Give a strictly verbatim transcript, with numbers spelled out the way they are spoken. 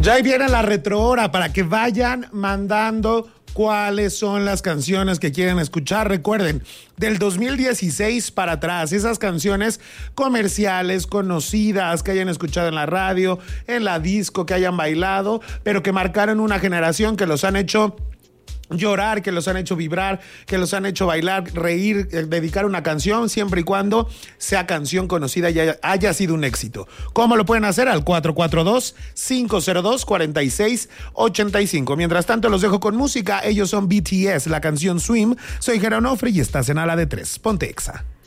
Ya ahí viene la retrohora para que vayan mandando cuáles son las canciones que quieren escuchar. Recuerden, del dos mil dieciséis para atrás, esas canciones comerciales, conocidas, que hayan escuchado en la radio, en la disco, que hayan bailado, pero que marcaron una generación, que los han hecho llorar, que los han hecho vibrar, que los han hecho bailar, reír, eh, dedicar una canción, siempre y cuando sea canción conocida y haya, haya sido un éxito. ¿Cómo lo pueden hacer? Al cuatro cuatro dos, cinco cero dos, cuatro seis ocho cinco. Mientras tanto, los dejo con música. Ellos son B T S, la canción Swim. Soy Jero Onofre y estás en Ala de Tres. Ponte Exa.